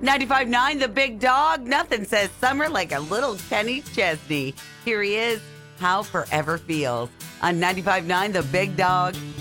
95.9 The Big Dog. Nothing says summer like a little Kenny Chesney. Here he is, How Forever Feels on 95.9 The Big Dog.